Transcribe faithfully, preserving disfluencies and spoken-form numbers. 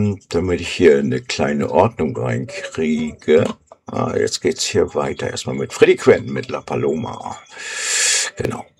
Ähm, damit ich hier eine kleine Ordnung reinkriege. Ah, jetzt geht's hier weiter. Erstmal mit Freddie Quinn mit La Paloma. Genau.